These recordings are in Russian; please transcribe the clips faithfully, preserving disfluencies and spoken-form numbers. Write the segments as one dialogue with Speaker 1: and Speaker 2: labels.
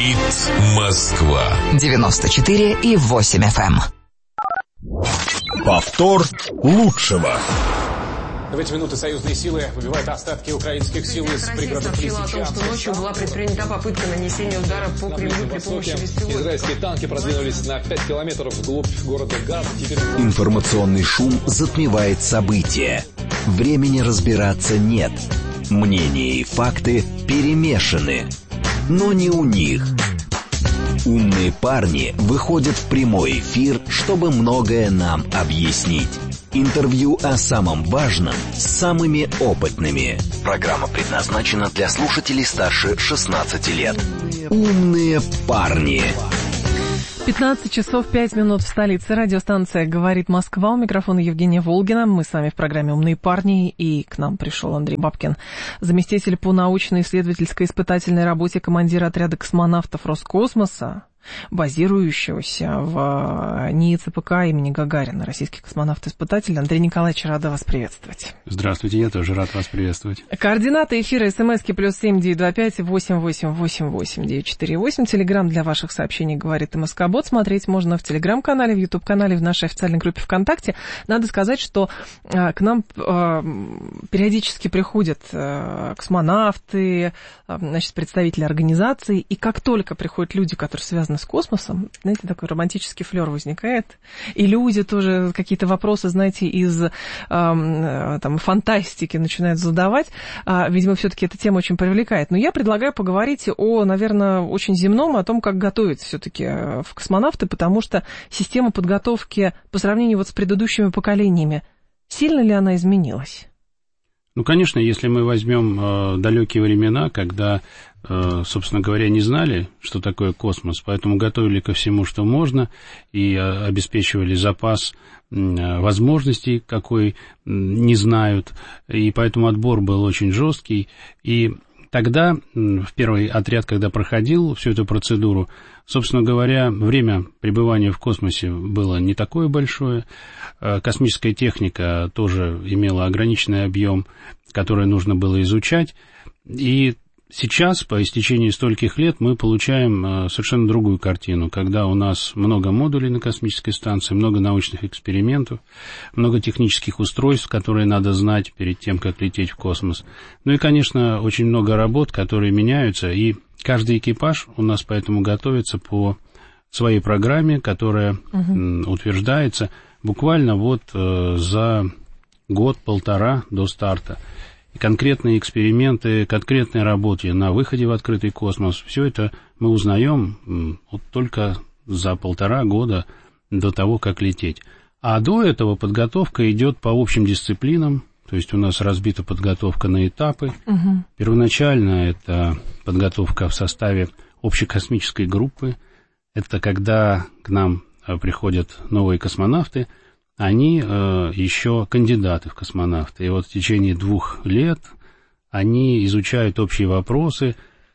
Speaker 1: Говорит Москва.
Speaker 2: девяносто четыре и восемь эф эм.
Speaker 3: Повтор лучшего.
Speaker 4: В эти минуты союзные силы выбивают остатки украинских сил из пригородов
Speaker 5: сообщила о том, что ночью была предпринята попытка нанесения удара по Кремлю при помощи беспилотников.
Speaker 4: Израильские танки продвинулись на пять километров вглубь города Газ. Теперь...
Speaker 6: Информационный шум затмевает события. Времени разбираться нет. Мнения и факты перемешаны. Но не у них. Умные парни выходят в прямой эфир, чтобы многое нам объяснить. Интервью о самом важном с самыми опытными. Программа предназначена для слушателей старше шестнадцати лет. Умные парни.
Speaker 7: пятнадцать часов пять минут в столице. Радиостанция «Говорит Москва». У микрофона Евгения Волгина. Мы с вами в программе «Умные парни». И к нам пришел Андрей Бабкин, заместитель по научно-исследовательской испытательной работе командира отряда космонавтов Роскосмоса, базирующегося в НИИ ЦПК имени Гагарина, российский космонавт-испытатель. Андрей Николаевич, рада вас приветствовать.
Speaker 8: Здравствуйте, я тоже рад вас приветствовать.
Speaker 7: Координаты эфира: смски плюс семь девять два пять восемь восемь восемь восемь девять четыре восемь. Телеграм для ваших сообщений «Говорит МСК-бот». Смотреть можно в Телеграм-канале, в Ютуб-канале, в нашей официальной группе ВКонтакте. Надо сказать, что а, к нам а, периодически приходят а, космонавты, а, значит, представители организаций, и как только приходят люди, которые связаны с космосом, знаете, такой романтический флёр возникает. И люди тоже какие-то вопросы, знаете, из э, там, фантастики начинают задавать. А, видимо, все-таки эта тема очень привлекает. Но я предлагаю поговорить о, наверное, очень земном, о том, как готовиться все-таки в космонавты, потому что система подготовки по сравнению вот с предыдущими поколениями, сильно ли она изменилась?
Speaker 8: Ну, конечно, если мы возьмем э, далекие времена, когда, э, собственно говоря, не знали, что такое космос, поэтому готовили ко всему, что можно, и э, обеспечивали запас э, возможностей, какой э, не знают, и поэтому отбор был очень жесткий. И тогда, в первый отряд, когда проходил всю эту процедуру, собственно говоря, время пребывания в космосе было не такое большое. Космическая техника тоже имела ограниченный объем, который нужно было изучать. И сейчас, по истечении стольких лет, мы получаем совершенно другую картину, когда у нас много модулей на космической станции, много научных экспериментов, много технических устройств, которые надо знать перед тем, как лететь в космос. Ну и, конечно, очень много работ, которые меняются, и каждый экипаж у нас поэтому готовится по своей программе, которая угу. утверждается буквально вот э, за год-полтора до старта. И конкретные эксперименты, конкретные работы на выходе в открытый космос, все это мы узнаем м, вот только за полтора года до того, как лететь. А до этого подготовка идет по общим дисциплинам, то есть у нас разбита подготовка на этапы. Угу. Первоначально это подготовка в составе общекосмической группы. Это когда к нам приходят новые космонавты, они э, еще кандидаты в космонавты. И вот в течение двух лет они изучают общие вопросы,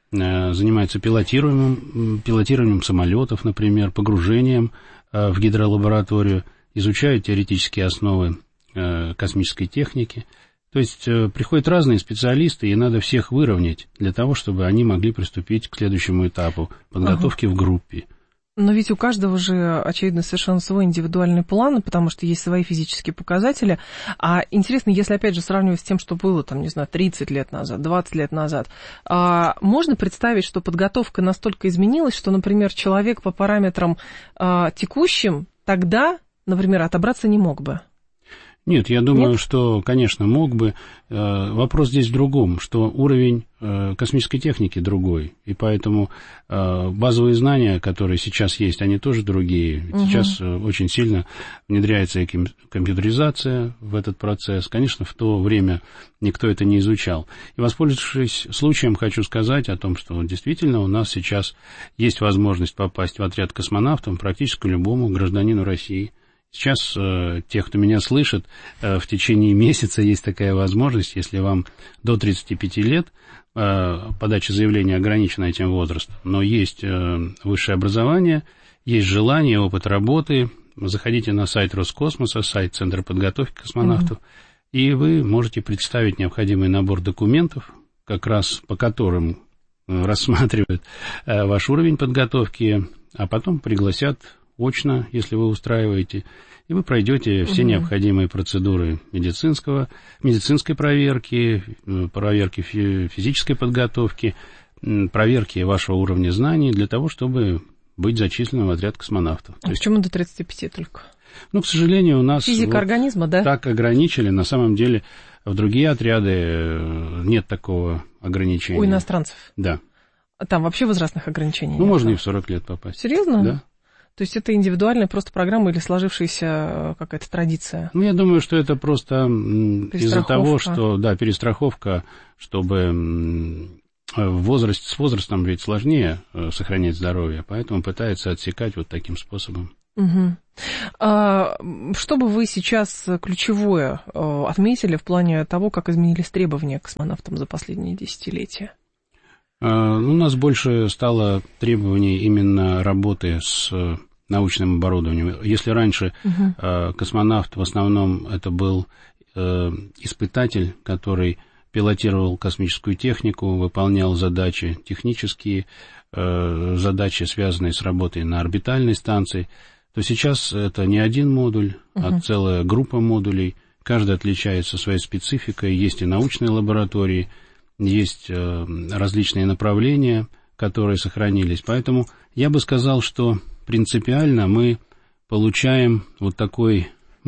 Speaker 8: э, занимаются пилотированием, пилотированием самолетов, например, погружением э, в гидролабораторию, изучают теоретические основы э, космической техники. То есть э, приходят разные специалисты, и надо всех выровнять для того, чтобы они могли приступить к следующему этапу подготовки ага. в группе.
Speaker 7: Но ведь у каждого же, очевидно, совершенно свой индивидуальный план, потому что есть свои физические показатели. А интересно, если, опять же, сравнивать с тем, что было, там, не знаю, тридцать лет назад, двадцать лет назад, а можно представить, что подготовка настолько изменилась, что, например, человек по параметрам а, текущим тогда, например, отобраться не мог бы?
Speaker 8: Нет, я думаю,
Speaker 7: Нет?
Speaker 8: что, конечно, мог бы. Вопрос здесь в другом, что уровень космической техники другой, и поэтому базовые знания, которые сейчас есть, они тоже другие. Угу. Сейчас очень сильно внедряется и компьютеризация в этот процесс. Конечно, в то время никто это не изучал. И, воспользовавшись случаем, хочу сказать о том, что действительно у нас сейчас есть возможность попасть в отряд космонавтов практически любому гражданину России. Сейчас э, те, кто меня слышит, э, в течение месяца есть такая возможность, если вам до тридцати пяти лет, э, подача заявления ограничена этим возрастом, но есть э, высшее образование, есть желание, опыт работы, заходите на сайт Роскосмоса, сайт Центра подготовки космонавтов, mm-hmm. и вы можете представить необходимый набор документов, как раз по которым рассматривают ваш уровень подготовки, а потом пригласят очно, если вы устраиваете, и вы пройдете все угу. необходимые процедуры медицинского, медицинской проверки, проверки физической подготовки, проверки вашего уровня знаний для того, чтобы быть зачисленным в отряд космонавтов.
Speaker 7: А почему до тридцати пяти только?
Speaker 8: Ну, к сожалению, у нас
Speaker 7: физика вот организма, да?
Speaker 8: Так ограничили. На самом деле в другие отряды нет такого ограничения.
Speaker 7: У иностранцев?
Speaker 8: Да.
Speaker 7: Там вообще возрастных ограничений
Speaker 8: Ну,
Speaker 7: нет?
Speaker 8: можно и в сорок лет попасть.
Speaker 7: Серьезно?
Speaker 8: Да.
Speaker 7: То есть это индивидуальная просто программа или сложившаяся какая-то традиция?
Speaker 8: Ну, я думаю, что это просто из-за того, что, да, перестраховка, чтобы в возрасте, с возрастом ведь сложнее сохранять здоровье, поэтому пытаются отсекать вот таким способом.
Speaker 7: Угу. А, что бы вы сейчас ключевое отметили в плане того, как изменились требования к космонавтам за последние десятилетия?
Speaker 8: А, у нас больше стало требований именно работы с научным оборудованием. Если раньше угу. а, космонавт в основном это был а, испытатель, который пилотировал космическую технику, выполнял задачи технические, э, задачи, связанные с работой на орбитальной станции, то сейчас это не один модуль, uh-huh. а целая группа модулей. Каждый отличается своей спецификой. Есть и научные лаборатории, есть э, различные направления, которые сохранились. Поэтому я бы сказал, что принципиально мы получаем вот такой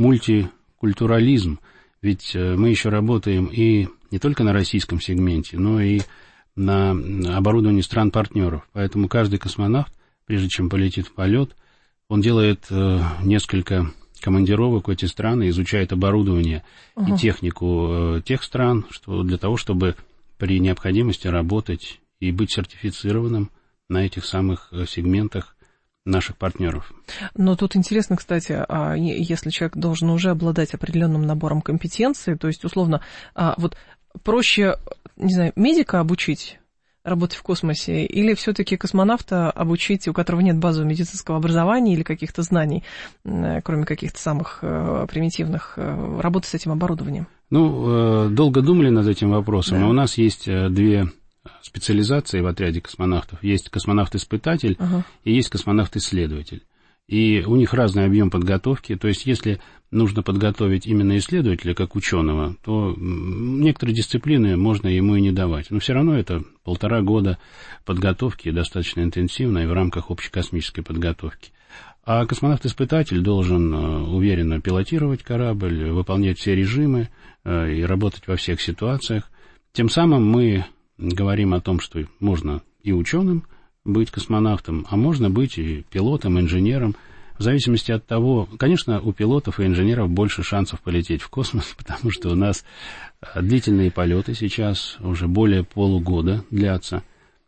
Speaker 8: мультикультурализм. Ведь э, мы еще работаем и не только на российском сегменте, но и на оборудовании стран-партнеров. Поэтому каждый космонавт, прежде чем полетит в полет, он делает э, несколько командировок в эти страны, изучает оборудование uh-huh. и технику э, тех стран, что, для того, чтобы при необходимости работать и быть сертифицированным на этих самых сегментах наших партнеров.
Speaker 7: Но тут интересно, кстати, если человек должен уже обладать определенным набором компетенций, то есть, условно, вот проще, не знаю, медика обучить работать в космосе или все-таки космонавта обучить, у которого нет базового медицинского образования или каких-то знаний, кроме каких-то самых примитивных, работать с этим оборудованием?
Speaker 8: Ну, долго думали над этим вопросом, да. Но у нас есть две специализации в отряде космонавтов. Есть космонавт-испытатель uh-huh. и есть космонавт-исследователь. И у них разный объем подготовки. То есть, если нужно подготовить именно исследователя как ученого, то некоторые дисциплины можно ему и не давать. Но все равно это полтора года подготовки, достаточно интенсивной в рамках общекосмической подготовки. А космонавт-испытатель должен уверенно пилотировать корабль, выполнять все режимы и работать во всех ситуациях. Тем самым мы говорим о том, что можно и ученым быть космонавтом, а можно быть и пилотом, инженером, в зависимости от того, конечно, у пилотов и инженеров больше шансов полететь в космос, потому что у нас длительные полеты сейчас уже более полугода длятся,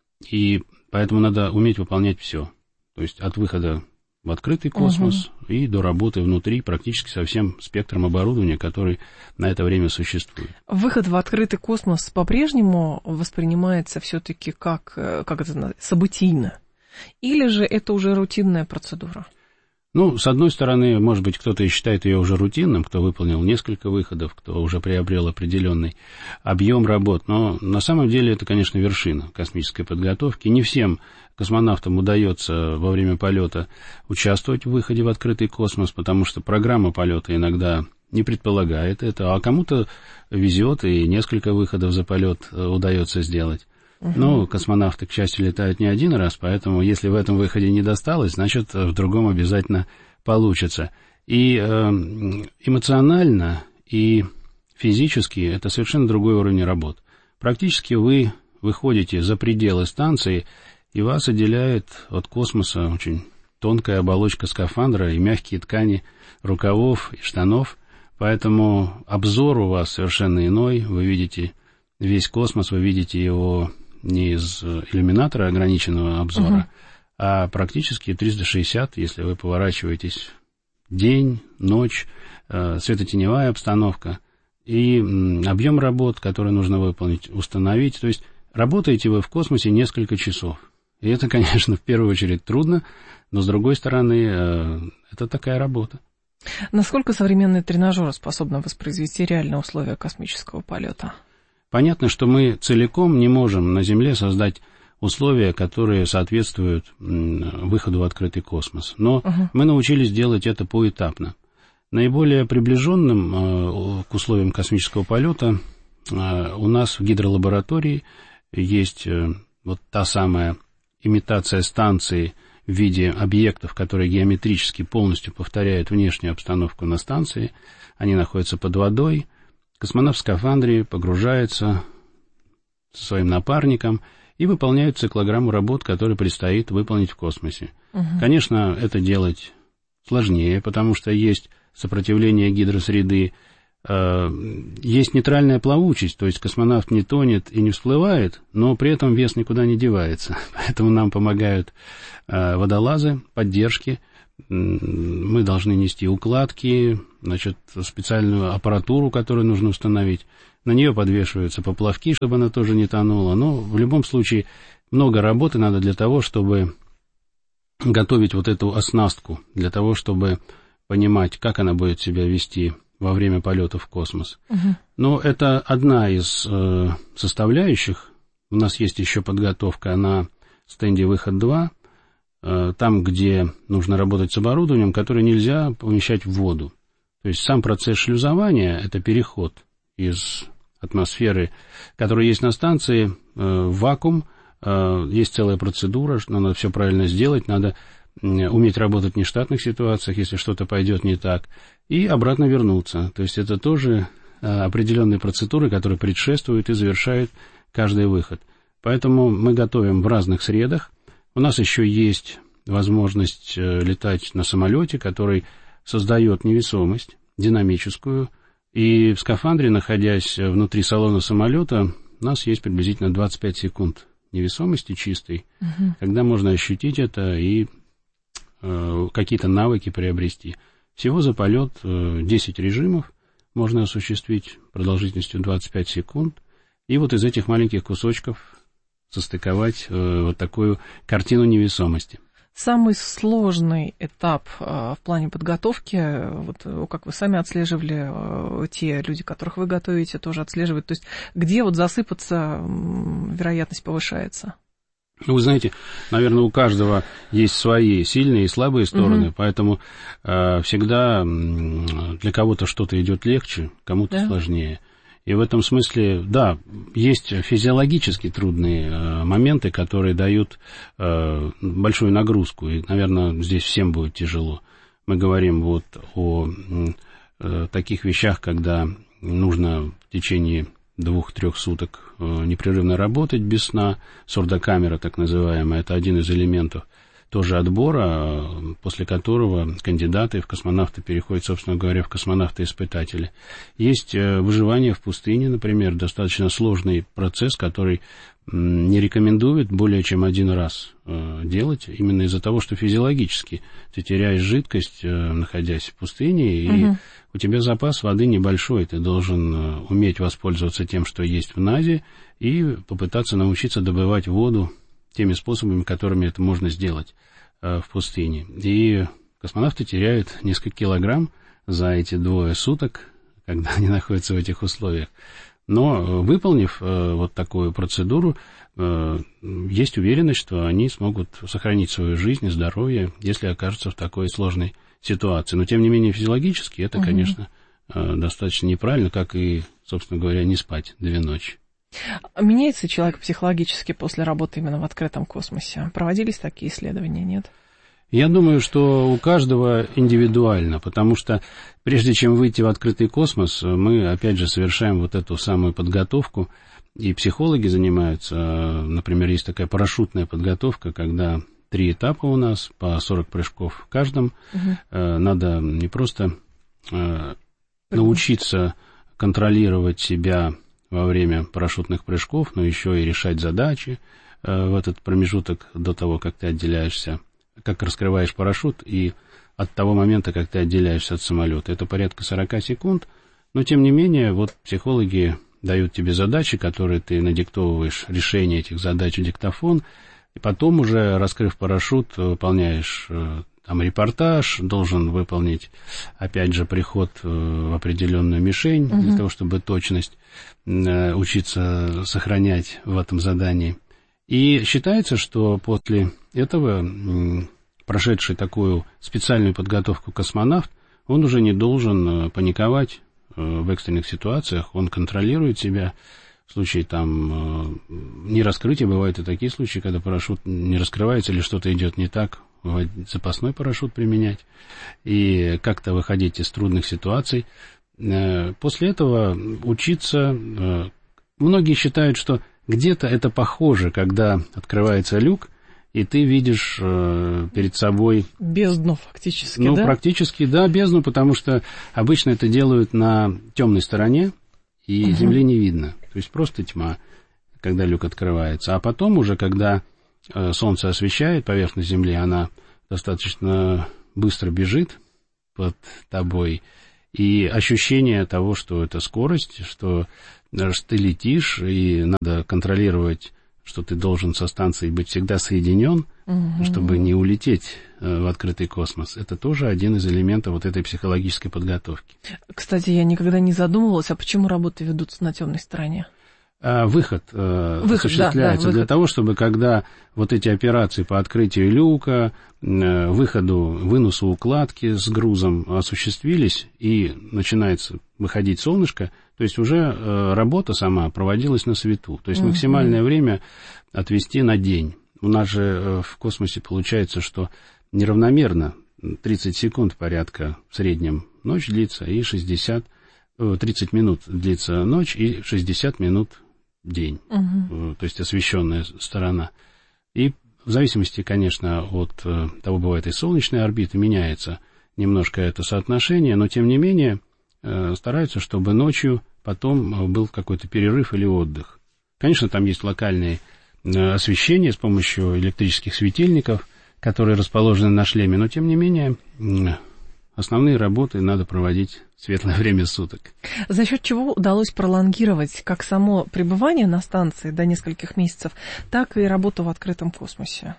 Speaker 8: и поэтому надо уметь выполнять все, то есть от выхода в открытый космос угу. и до работы внутри практически со всем спектром оборудования, который на это время существует.
Speaker 7: Выход в открытый космос по-прежнему воспринимается все-таки как, как это называется, событийно? Или же это уже рутинная процедура?
Speaker 8: Ну, с одной стороны, может быть, кто-то и считает ее уже рутинным, кто выполнил несколько выходов, кто уже приобрел определенный объем работ, но на самом деле это, конечно, вершина космической подготовки. Не всем космонавтам удается во время полета участвовать в выходе в открытый космос, потому что программа полета иногда не предполагает это, а кому-то везет и несколько выходов за полет удается сделать. Uh-huh. Ну, космонавты, к счастью, летают не один раз, поэтому если в этом выходе не досталось, значит, в другом обязательно получится. И э, эмоционально, и физически это совершенно другой уровень работ. Практически вы выходите за пределы станции, и вас отделяет от космоса очень тонкая оболочка скафандра и мягкие ткани рукавов и штанов, поэтому обзор у вас совершенно иной, вы видите весь космос, вы видите его не из иллюминатора ограниченного обзора, uh-huh. а практически триста шестьдесят, если вы поворачиваетесь день, ночь, э, светотеневая обстановка и м, объем работ, который нужно выполнить, установить. То есть работаете вы в космосе несколько часов. И это, конечно, в первую очередь трудно, но, с другой стороны, э, это такая работа.
Speaker 7: Насколько современные тренажеры способны воспроизвести реальные условия космического полета?
Speaker 8: Понятно, что мы целиком не можем на Земле создать условия, которые соответствуют выходу в открытый космос. Но uh-huh. мы научились делать это поэтапно. Наиболее приближенным к условиям космического полета у нас в гидролаборатории есть вот та самая имитация станции в виде объектов, которые геометрически полностью повторяют внешнюю обстановку на станции. Они находятся под водой. Космонавт в скафандре погружается со своим напарником и выполняет циклограмму работ, которые предстоит выполнить в космосе. Угу. Конечно, это делать сложнее, потому что есть сопротивление гидросреды, э, есть нейтральная плавучесть, то есть космонавт не тонет и не всплывает, но при этом вес никуда не девается. Поэтому нам помогают э, водолазы, поддержки. Мы должны нести укладки, значит, специальную аппаратуру, которую нужно установить. На нее подвешиваются поплавки, чтобы она тоже не тонула. Но в любом случае много работы надо для того, чтобы готовить вот эту оснастку, для того, чтобы понимать, как она будет себя вести во время полета в космос. Угу. Но это одна из э, составляющих. У нас есть еще подготовка на стенде «Выход-два», э, там, где нужно работать с оборудованием, которое нельзя помещать в воду. То есть сам процесс шлюзования – это переход из атмосферы, которая есть на станции, э, в вакуум. Э, есть целая процедура, надо все правильно сделать, надо уметь работать в нештатных ситуациях, если что-то пойдет не так, и обратно вернуться. То есть это тоже определенные процедуры, которые предшествуют и завершают каждый выход. Поэтому мы готовим в разных средах. У нас еще есть возможность летать на самолете, который создает невесомость динамическую. И в скафандре, находясь внутри салона самолета, у нас есть приблизительно двадцать пять секунд невесомости чистой, угу. когда можно ощутить это и какие-то навыки приобрести. Всего за полет десять режимов можно осуществить продолжительностью двадцать пять секунд. И вот из этих маленьких кусочков состыковать вот такую картину невесомости.
Speaker 7: Самый сложный этап в плане подготовки, вот как вы сами отслеживали, те люди, которых вы готовите, тоже отслеживают, то есть где вот засыпаться вероятность повышается?
Speaker 8: Ну, вы знаете, наверное, у каждого есть свои сильные и слабые стороны, угу. поэтому э, всегда для кого-то что-то идет легче, кому-то да? сложнее. И в этом смысле, да, есть физиологически трудные э, моменты, которые дают э, большую нагрузку, и, наверное, здесь всем будет тяжело. Мы говорим вот о э, таких вещах, когда нужно в течение двух-трех суток непрерывно работать без сна. Сурдокамера, так называемая, это один из элементов тоже отбора, после которого кандидаты в космонавты переходят, собственно говоря, в космонавты-испытатели. Есть выживание в пустыне, например, достаточно сложный процесс, который не рекомендуют более чем один раз делать, именно из-за того, что физиологически ты теряешь жидкость, находясь в пустыне, и угу. у тебя запас воды небольшой, ты должен уметь воспользоваться тем, что есть в НАЗе, и попытаться научиться добывать воду теми способами, которыми это можно сделать в пустыне. И космонавты теряют несколько килограмм за эти двое суток, когда они находятся в этих условиях. Но, выполнив э, вот такую процедуру, э, есть уверенность, что они смогут сохранить свою жизнь и здоровье, если окажутся в такой сложной ситуации. Но, тем не менее, физиологически это, угу. конечно, э, достаточно неправильно, как и, собственно говоря, не спать две ночи.
Speaker 7: Меняется человек психологически после работы именно в открытом космосе? Проводились такие исследования, нет?
Speaker 8: Я думаю, что у каждого индивидуально, потому что прежде чем выйти в открытый космос, мы, опять же, совершаем вот эту самую подготовку, и психологи занимаются, например, есть такая парашютная подготовка, когда три этапа у нас, по сорок прыжков в каждом, угу. надо не просто научиться контролировать себя во время парашютных прыжков, но еще и решать задачи в этот промежуток до того, как ты отделяешься, как раскрываешь парашют, и от того момента, как ты отделяешься от самолета. Это порядка сорок секунд, но, тем не менее, вот психологи дают тебе задачи, которые ты надиктовываешь, решение этих задач в диктофон, и потом уже, раскрыв парашют, выполняешь там репортаж, должен выполнить, опять же, приход в определенную мишень, угу. для того, чтобы точность учиться сохранять в этом задании. И считается, что после этого, прошедший такую специальную подготовку космонавт, он уже не должен паниковать в экстренных ситуациях, он контролирует себя. В случае там нераскрытия бывают и такие случаи, когда парашют не раскрывается или что-то идет не так, запасной парашют применять и как-то выходить из трудных ситуаций. После этого учиться, многие считают, что где-то это похоже, когда открывается люк, и ты видишь э, перед собой...
Speaker 7: Бездну фактически,
Speaker 8: ну,
Speaker 7: да?
Speaker 8: Ну, практически, да, бездну, потому что обычно это делают на темной стороне, и угу. земли не видно. То есть просто тьма, когда люк открывается. А потом уже, когда э, солнце освещает поверхность земли, она достаточно быстро бежит под тобой. И ощущение того, что это скорость, что, что ты летишь, и надо контролировать, что ты должен со станцией быть всегда соединен, угу. чтобы не улететь в открытый космос. Это тоже один из элементов вот этой психологической подготовки.
Speaker 7: Кстати, я никогда не задумывалась, а почему работы ведутся на темной стороне?
Speaker 8: Выход, выход осуществляется да, да, для выход. того, чтобы когда вот эти операции по открытию люка, выходу, выносу укладки с грузом осуществились, и начинается выходить солнышко, то есть уже работа сама проводилась на свету. То есть uh-huh. максимальное время отвести на день. У нас же в космосе получается, что неравномерно тридцать секунд порядка в среднем ночь длится, и шестьдесят, тридцать минут длится ночь, и шестьдесят минут день, uh-huh. то есть освещенная сторона. И в зависимости, конечно, от того, бывает и солнечная орбита, меняется немножко это соотношение, но тем не менее стараются, чтобы ночью потом был какой-то перерыв или отдых. Конечно, там есть локальные освещения с помощью электрических светильников, которые расположены на шлеме, но тем не менее основные работы надо проводить в светлое время суток.
Speaker 7: За счет чего удалось пролонгировать как само пребывание на станции до нескольких месяцев, так и работу в открытом космосе?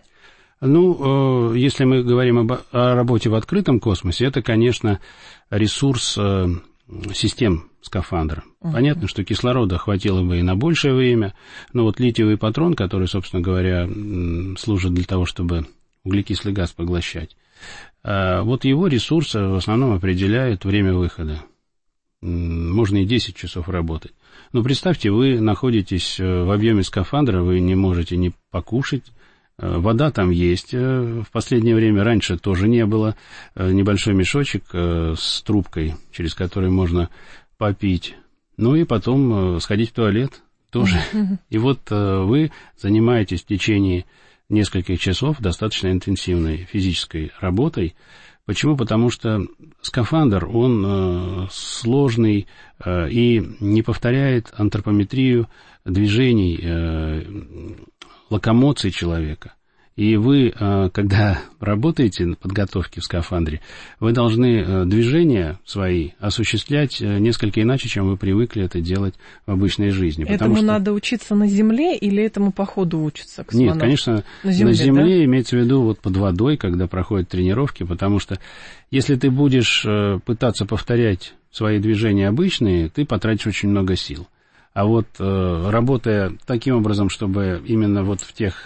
Speaker 8: Ну, если мы говорим об, о работе в открытом космосе, это, конечно, ресурс систем скафандра. Uh-huh. Понятно, что кислорода хватило бы и на большее время, но вот литиевый патрон, который, собственно говоря, служит для того, чтобы углекислый газ поглощать, вот его ресурс в основном определяет время выхода. Можно и десять часов работать. Но представьте, вы находитесь в объеме скафандра, вы не можете ни покушать, вода там есть, в последнее время, раньше тоже не было, небольшой мешочек с трубкой, через который можно попить, ну и потом сходить в туалет тоже. И вот вы занимаетесь в течение нескольких часов достаточно интенсивной физической работой. Почему? Потому что скафандр, он э, сложный э, и не повторяет антропометрию движений, э, локомоций человека. И вы, э, когда работаете на подготовке в скафандре, вы должны э, движения свои осуществлять э, несколько иначе, чем вы привыкли это делать в обычной жизни.
Speaker 7: Этому
Speaker 8: что...
Speaker 7: надо учиться на земле или этому по ходу учатся космонавты?
Speaker 8: Нет, конечно, на земле, на земле да? имеется в виду вот под водой, когда проходят тренировки, потому что если ты будешь э, пытаться повторять свои движения обычные, ты потратишь очень много сил. А вот э, работая таким образом, чтобы именно вот в тех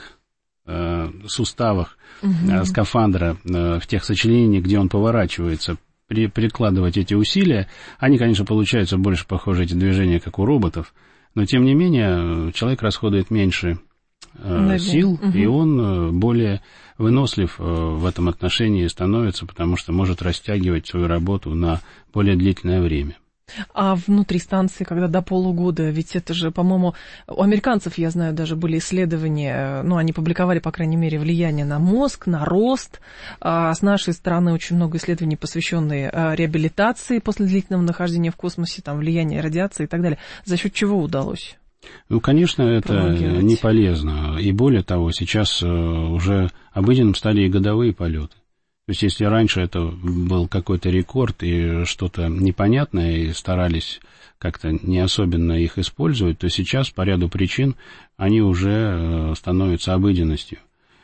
Speaker 8: суставах uh-huh. скафандра, в тех сочленениях, где он поворачивается, при, прикладывать эти усилия, они, конечно, получаются больше похожи, эти движения, как у роботов, но, тем не менее, человек расходует меньше uh, сил, uh-huh. и он более вынослив в этом отношении становится, потому что может растягивать свою работу на более длительное время.
Speaker 7: А внутри станции, когда до полугода, ведь это же, по-моему, у американцев, я знаю, даже были исследования, ну, они публиковали, по крайней мере, влияние на мозг, на рост. А с нашей стороны очень много исследований, посвященные реабилитации после длительного нахождения в космосе, там, влияние радиации и так далее. За счет чего удалось?
Speaker 8: Ну, конечно, это не полезно. И более того, сейчас уже обыденным стали и годовые полеты. То есть, если раньше это был какой-то рекорд и что-то непонятное, и старались как-то не особенно их использовать, то сейчас по ряду причин они уже становятся обыденностью.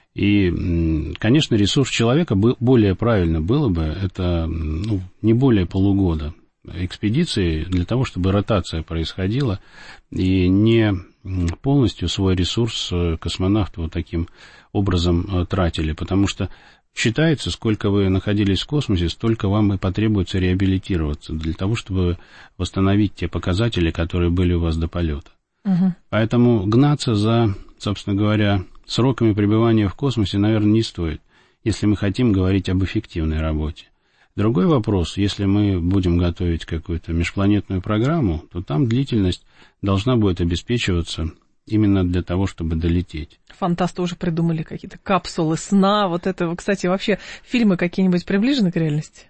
Speaker 8: И, конечно, ресурс человека более правильно было бы, это ну, не более полугода экспедиции для того, чтобы ротация происходила, и не полностью свой ресурс космонавты вот таким образом тратили, потому что считается, сколько вы находились в космосе, столько вам и потребуется реабилитироваться для того, чтобы восстановить те показатели, которые были у вас до полета. Угу. Поэтому гнаться за, собственно говоря, сроками пребывания в космосе, наверное, не стоит, если мы хотим говорить об эффективной работе. Другой вопрос, если мы будем готовить какую-то межпланетную программу, то там длительность должна будет обеспечиваться именно для того, чтобы долететь.
Speaker 7: Фантасты уже придумали какие-то капсулы сна, вот это, кстати, вообще фильмы какие-нибудь приближены к реальности?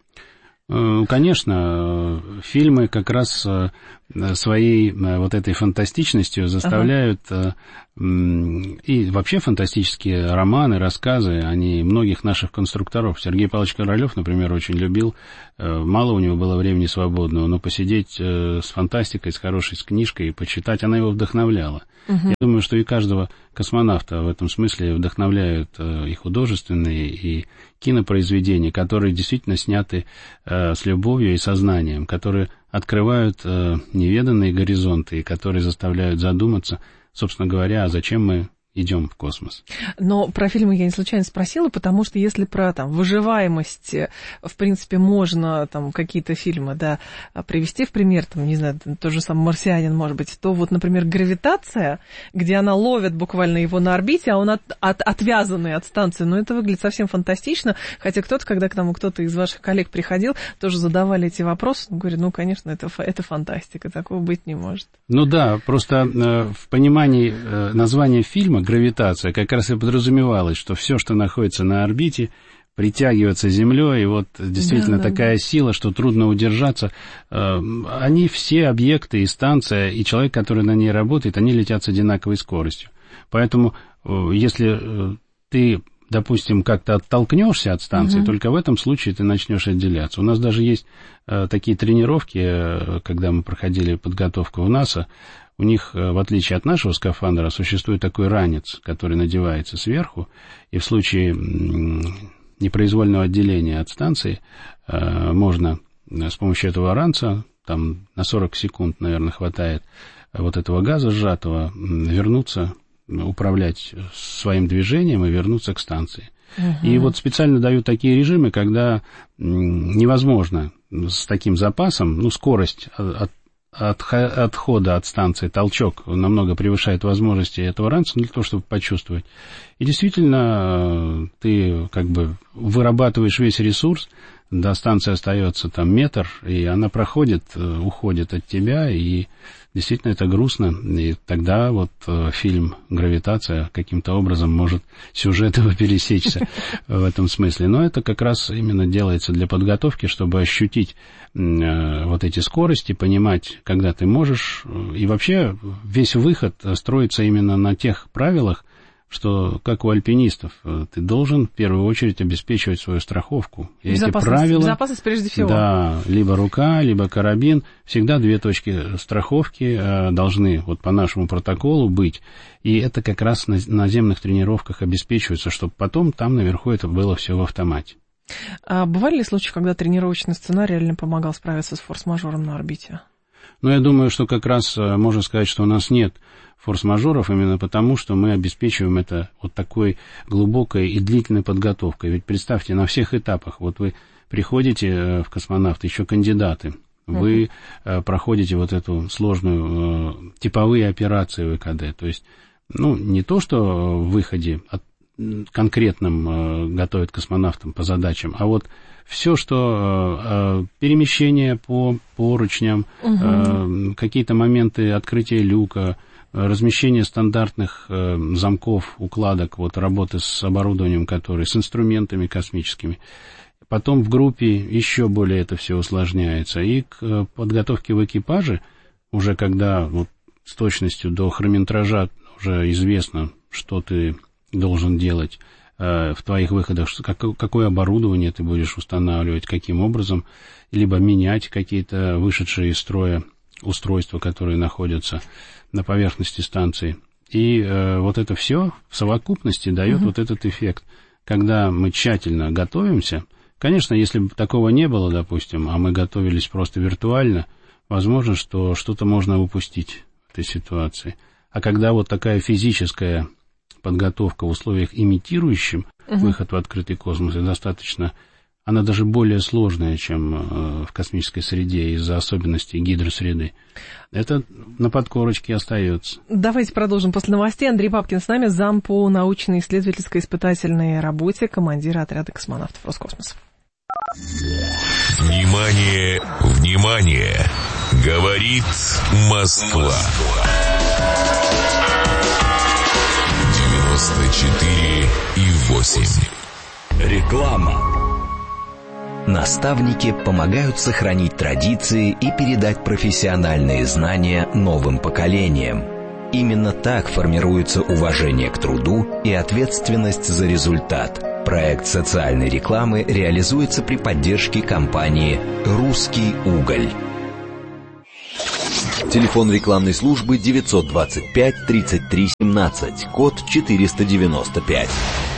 Speaker 8: Конечно, фильмы как раз своей вот этой фантастичностью заставляют, ага. И вообще фантастические романы, рассказы, они многих наших конструкторов. Сергей Павлович Королёв, например, очень любил, мало у него было времени свободного, но посидеть с фантастикой, с хорошей с книжкой и почитать, она его вдохновляла. Угу. Я думаю, что и каждого космонавта в этом смысле вдохновляют и художественные, и кинопроизведения, которые действительно сняты с любовью и сознанием, которые открывают неведанные горизонты, и которые заставляют задуматься, собственно говоря, а зачем мы идем в космос.
Speaker 7: Но про фильмы я не случайно спросила, потому что если про там выживаемость, в принципе, можно там какие-то фильмы, да, привести в пример, там, не знаю, тот же самый «Марсианин», может быть, то вот, например, «Гравитация», где она ловит буквально его на орбите, а он от, от, отвязанный от станции, ну, это выглядит совсем фантастично, хотя кто-то, когда к нам кто-то из ваших коллег приходил, тоже задавали эти вопросы, он говорит, ну, конечно, это, это фантастика, такого быть не может.
Speaker 8: Ну да, просто э, в понимании э, названия фильма «Гравитация» как раз и подразумевалось, что все, что находится на орбите, притягивается Землей, и вот действительно да, да, такая да. сила, что трудно удержаться. Они все объекты и станция, и человек, который на ней работает, они летят с одинаковой скоростью. Поэтому если ты, допустим, как-то оттолкнешься от станции, угу. только в этом случае ты начнешь отделяться. У нас даже есть такие тренировки, когда мы проходили подготовку в НАСА. У них, в отличие от нашего скафандра, существует такой ранец, который надевается сверху, и в случае непроизвольного отделения от станции можно с помощью этого ранца, там на сорок секунд, наверное, хватает вот этого газа сжатого, вернуться, управлять своим движением и вернуться к станции. Uh-huh. И вот специально дают такие режимы, когда невозможно с таким запасом, ну, скорость от От, отхода от станции, толчок намного превышает возможности этого ранца для того, чтобы почувствовать. И действительно, ты как бы вырабатываешь весь ресурс, до станции остается там метр, и она проходит, уходит от тебя, и действительно это грустно. И тогда вот фильм «Гравитация» каким-то образом может сюжет его пересечься в этом смысле. Но это как раз именно делается для подготовки, чтобы ощутить вот эти скорости, понимать, когда ты можешь. И вообще весь выход строится именно на тех правилах, что, как у альпинистов, ты должен в первую очередь обеспечивать свою страховку. И эти правила,
Speaker 7: безопасность прежде всего.
Speaker 8: Да, либо рука, либо карабин, всегда две точки страховки должны вот по нашему протоколу быть. И это как раз на наземных тренировках обеспечивается, чтобы потом там наверху это было все в автомате.
Speaker 7: А бывали ли случаи, когда тренировочный сценарий реально помогал справиться с форс-мажором на орбите?
Speaker 8: Ну, я думаю, что как раз можно сказать, что у нас нет форс-мажоров именно потому, что мы обеспечиваем это вот такой глубокой и длительной подготовкой. Ведь представьте, на всех этапах, вот вы приходите в космонавты, еще кандидаты, вы uh-huh. проходите вот эту сложную типовые операции ВКД. То есть, ну, не то, что в выходе от конкретным готовят космонавтам по задачам, а вот все, что э, перемещение по поручням, угу. э, какие-то моменты открытия люка, размещение стандартных э, замков, укладок, вот работы с оборудованием, которые, с инструментами космическими. Потом в группе еще более это все усложняется. И к э, подготовке в экипаже, уже когда вот, с точностью до хронометража уже известно, что ты должен делать э, в твоих выходах, как, какое оборудование ты будешь устанавливать, каким образом, либо менять какие-то вышедшие из строя устройства, которые находятся на поверхности станции. И э, вот это все в совокупности дает uh-huh. вот этот эффект, когда мы тщательно готовимся. Конечно, если бы такого не было, допустим, а мы готовились просто виртуально, возможно, что что-то можно упустить в этой ситуации. А когда вот такая физическая подготовка в условиях, имитирующим uh-huh. выход в открытый космос, и достаточно, она даже более сложная, чем э, в космической среде из-за особенностей гидросреды. Это на подкорочке остается.
Speaker 7: Давайте продолжим после новостей. Андрей Бабкин с нами, зам по научно-исследовательской испытательной работе, командир отряда космонавтов Роскосмоса.
Speaker 3: Внимание, внимание! Говорит Москва. девяносто четыре и восемь.
Speaker 6: Реклама. Наставники помогают сохранить традиции и передать профессиональные знания новым поколениям. Именно так формируется уважение к труду и ответственность за результат. Проект социальной рекламы реализуется при поддержке компании «Русский уголь». Телефон рекламной службы девятьсот двадцать пять тридцать три семнадцать, код четыреста девяносто пять.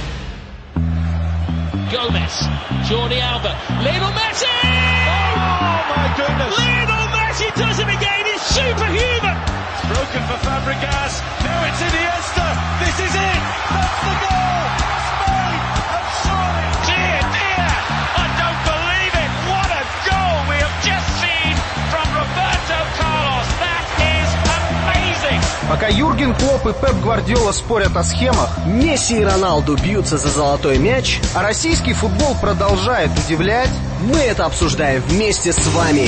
Speaker 1: Gomez, Jordi Alba, Lionel Messi! Oh my goodness! Lionel Messi does it again, he's superhuman! It's broken for Fabregas, now it's Iniesta, this is it! That's the goal! Spain have surely! Dear, dear! I don't believe it! What a goal we have just seen from Roberto Carlos! That is amazing!
Speaker 9: Пока Юрген Клопп и Пеп Гвардиола спорят о схемах, Месси и Роналду бьются за золотой мяч, а российский футбол продолжает удивлять, мы это обсуждаем вместе с вами.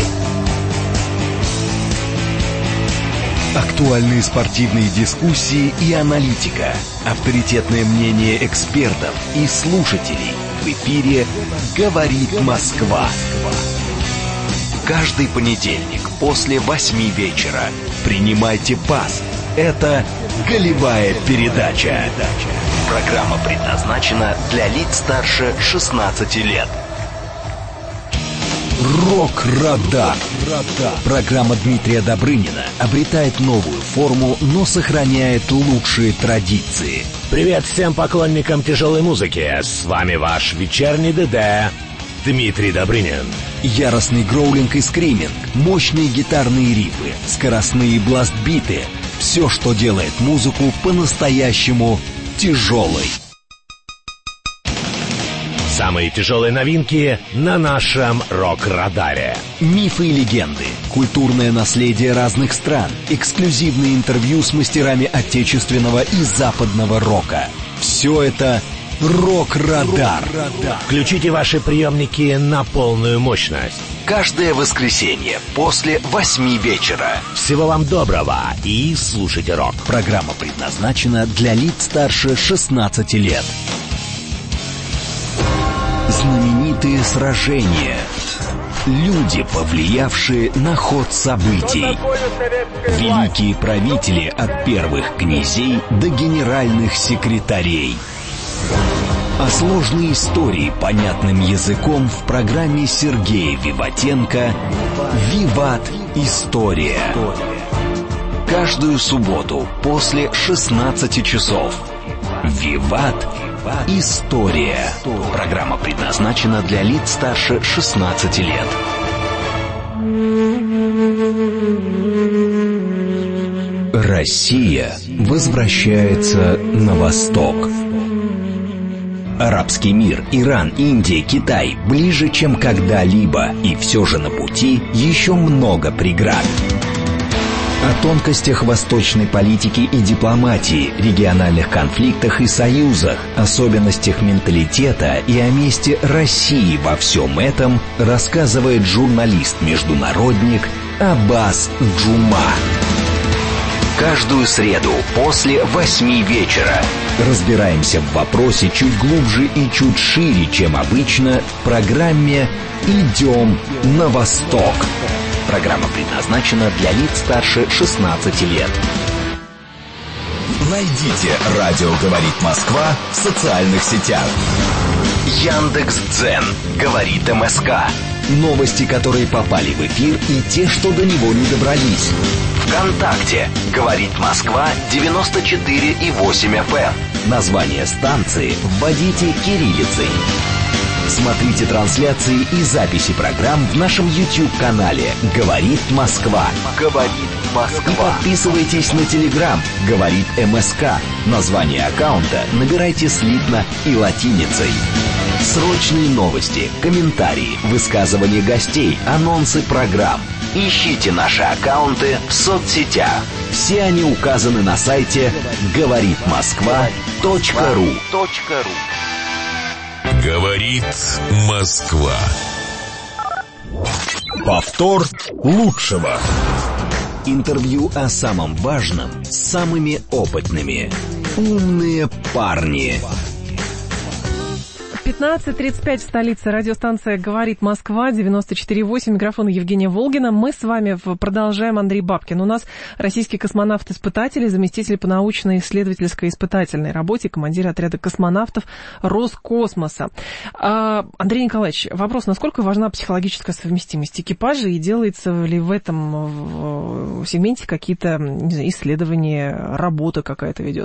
Speaker 6: Актуальные спортивные дискуссии и аналитика, авторитетное мнение экспертов и слушателей. В эфире «Говорит Москва». Каждый понедельник после восьми вечера принимайте пас. Это «Голевая передача». Программа предназначена для лиц старше шестнадцати лет. Рок-радар. Программа Дмитрия Добрынина обретает новую форму, но сохраняет лучшие традиции.
Speaker 10: Привет всем поклонникам тяжелой музыки. С вами ваш вечерний ДД Дмитрий Добрынин.
Speaker 6: Яростный гроулинг и скриминг, мощные гитарные рифы, скоростные бласт-биты. Все, что делает музыку по-настоящему тяжелой.
Speaker 10: Самые тяжелые новинки на нашем рок-радаре.
Speaker 6: Мифы и легенды, культурное наследие разных стран, эксклюзивные интервью с мастерами отечественного и западного рока. Все это «Рок-радар».
Speaker 10: Включите ваши приемники на полную мощность.
Speaker 6: Каждое воскресенье после восьми вечера.
Speaker 10: Всего вам доброго и слушайте рок.
Speaker 6: Программа предназначена для лиц старше шестнадцати лет. Знаменитые сражения. Люди, повлиявшие на ход событий. Великие правители от первых князей до генеральных секретарей. А сложные истории понятным языком в программе Сергея Виватенко «Виват. История». Каждую субботу после шестнадцати часов. «Виват. История». Программа предназначена для лиц старше шестнадцати лет. Россия возвращается на восток. Арабский мир, Иран, Индия, Китай ближе, чем когда-либо, и все же на пути еще много преград. О тонкостях восточной политики и дипломатии, региональных конфликтах и союзах, особенностях менталитета и о месте России во всем этом рассказывает журналист-международник Аббас Джума. Каждую среду после восьми вечера разбираемся в вопросе чуть глубже и чуть шире, чем обычно, в программе «Идем на восток». Программа предназначена для лиц старше шестнадцати лет.
Speaker 3: Найдите «Радио говорит Москва» в социальных сетях.
Speaker 6: Яндекс.Дзен говорит МСК. Новости, которые попали в эфир, и те, что до него не добрались. ВКонтакте говорит Москва девяносто четыре и восемь эф эм. Название станции вводите кириллицей. Смотрите трансляции и записи программ в нашем YouTube-канале «Говорит Москва». Говорит И подписывайтесь на Телеграм «Говорит МСК». Название аккаунта набирайте слитно и латиницей. Срочные новости, комментарии, высказывания гостей, анонсы программ. Ищите наши аккаунты в соцсетях. Все они указаны на сайте говорит москва точка ру.
Speaker 3: Говорит Москва. Повтор лучшего.
Speaker 6: Интервью о самом важном с самыми опытными. Умные парни.
Speaker 7: пятнадцать тридцать пять в столице. Радиостанция «Говорит Москва», девяносто четыре восемь. Микрофон Евгения Волгина. Мы с вами продолжаем. Андрей Бабкин. У нас российский космонавт-испытатель, заместитель по научно-исследовательской испытательной работе, командир отряда космонавтов Роскосмоса. А, Андрей Николаевич, вопрос, насколько важна психологическая совместимость экипажа и делается ли в этом в сегменте какие-то, не знаю, исследования, работа какая-то ведется?